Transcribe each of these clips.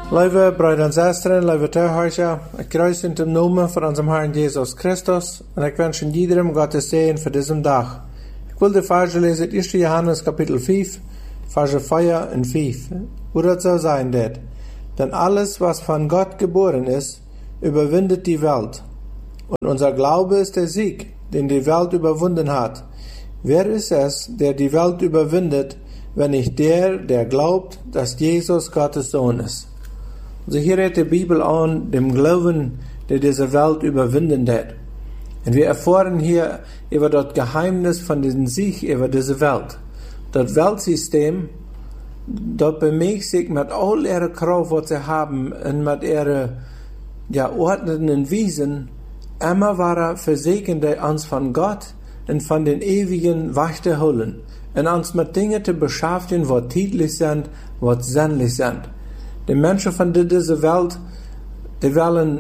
Lieve broeder en zusteren, lieve toehoorders, ik kruis in de naam van onze Herrn Jesus Christus en ik wens iedereen Gottes Segen für diesen Tag. Ich will die Verse lesen, 1. Johannes Kapitel 5, Verse 4 und 5. Wo das so sein wird. Denn alles, was von Gott geboren ist, überwindet die Welt. Und unser Glaube ist der Sieg, den die Welt überwunden hat. Wer ist es, der die Welt überwindet, wenn nicht der glaubt, dass Jesus Gottes Sohn ist? Also hier redet die Bibel an dem Glauben, der diese Welt überwinden wird. Und wir erfahren hier über das Geheimnis von diesem Sieg über diese Welt. Das Weltsystem, das bemägt sich mit all ihrer Kraft, was sie haben, und mit ihren ordnenden Wesen, immer war versegende uns von Gott und von den ewigen Wach zu holen. Und uns mit Dingen zu beschäftigen, was tieflich sind, was sinnlich sind. Die Menschen von dieser Welt, die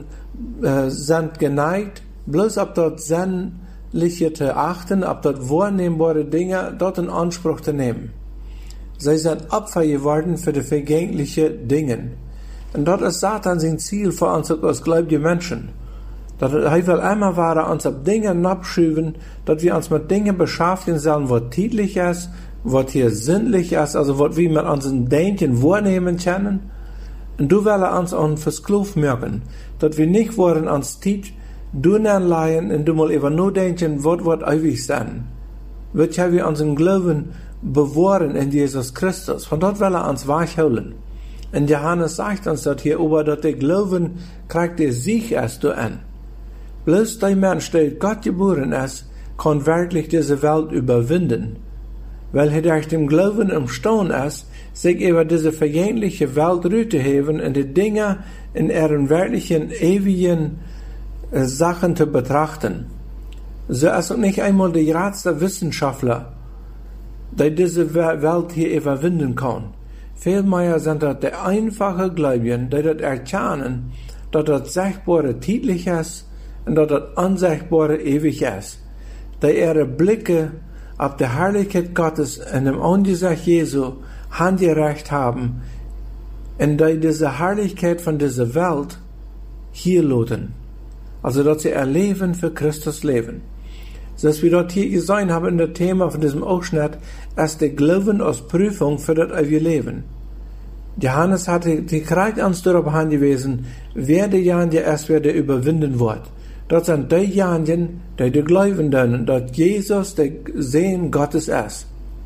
sind geneigt, bloß auf das Sinnliche zu achten, auf das wahrnehmbare Dinge dort in Anspruch zu nehmen. Sie sind Opfer geworden für die vergänglichen Dinge. Und dort ist Satan sein Ziel für uns als gläubige Menschen. Er will immer uns auf Dinge abschieben, dass wir uns mit Dingen beschäftigen sollen, was tieflich ist, was hier sinnlich ist, also was wir mit unseren Denken wahrnehmen können. Und du willst uns versklavt machen, dass wir nicht wollen uns Zeit durchleihen und du mal über nur denken, was wird ewig sein. Wird ja wir unseren Glauben bewahren in Jesus Christus. Von dort will uns wachholen. Und Johannes sagt uns das hier, aber dass der Glauben kriegt der Sieg erst an. Bloß der Mensch, der Gott geboren ist, kann wirklich diese Welt überwinden. Weil er durch den Glauben imstande ist, sich über diese vergängliche Welt rüberzuheben und die Dinge in ihren wirklichen, ewigen Sachen zu betrachten. So ist auch nicht einmal der geradste Wissenschaftler, der diese Welt hier überwinden kann. Vielmehr sind das die einfachen Gläubigen, die das erkennen, dass das Sichtbare tieflich ist und dass das Unsichtbare ewig ist. Die ihre Blicke auf die Herrlichkeit Gottes in dem Angesicht Jesu handgereicht haben und die diese Herrlichkeit von dieser Welt hier loten. Also, dass sie erleben für Christus leben. So, dass wir dort hier gesehen haben in dem Thema von diesem Ausschnitt, ist der Glauben als Prüfung für das ewige Leben. Johannes hatte die Kreis uns darauf hingewiesen, wer derjenige ist, wer der überwinden wird. Das sind diejenigen, die glauben, dass Jesus der Sohn Gottes ist.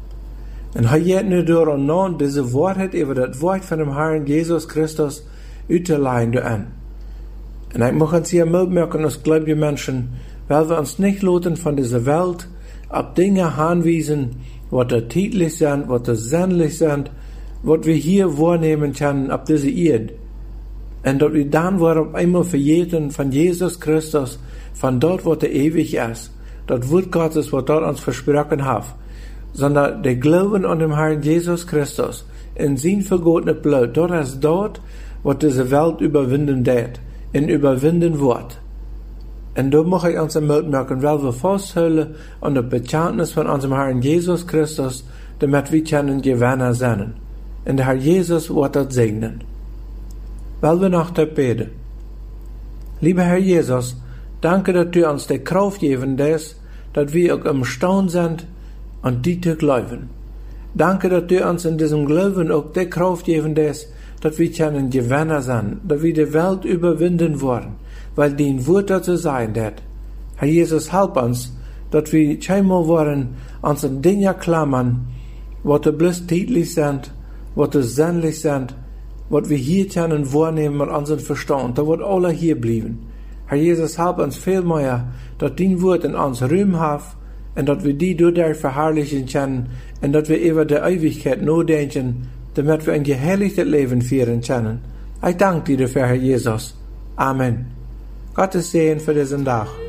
Und er geht nur durch und nun diese Wahrheit über das Wort von dem Herrn Jesus Christus auszuleihen an. Und ich möchte uns hier mitmerken, als gläubige Menschen, weil wir uns nicht lassen von dieser Welt auf Dinge hinweisen, was da tieflich sind, was da sinnlich sind, was wir hier wahrnehmen können auf dieser Erde. Und dass wir dann auf einmal verjäten von Jesus Christus, von dort, wo der ewig ist, das Wort Gottes, was dort uns versprochen hat, sondern der Glauben an den Herrn Jesus Christus, in sein vergotene Blut, dort ist dort, wo diese Welt überwinden wird, und überwinden wird. Und da möchte ich uns mitmerken, weil wir festhalten an das Bekenntnis von unserem Herrn Jesus Christus, damit wir können Gewinner sein. Und der Herr Jesus wird das segnen. Weil wir noch beten. Lieber Herr Jesus, danke, dass du uns die Kraft geben lässt, dass wir auch imstande sind, an die zu glauben. Danke, dass du uns in diesem Glauben auch die Kraft geben lässt, dass wir können Gewinner sein, dass wir die Welt überwinden wollen, weil dein Wort dazu sein wird. Herr Jesus, help uns, dass wir keinmal wollen, uns an Dinge klammern, was bloß täglich sind, was sinnlich sind, was wir hier können wahrnehmen mit unserem Verstand, da wird alle hier bleiben. Herr Jesus, help uns vielmehr, dass dein Wort in uns Ruhm hat und dass wir die dadurch verherrlichen können und dass wir über die Ewigkeit nachdenken, damit wir ein geheiligtes Leben führen können. Ich danke dir dafür, Herr Jesus. Amen. Gottes Segen für diesen Tag.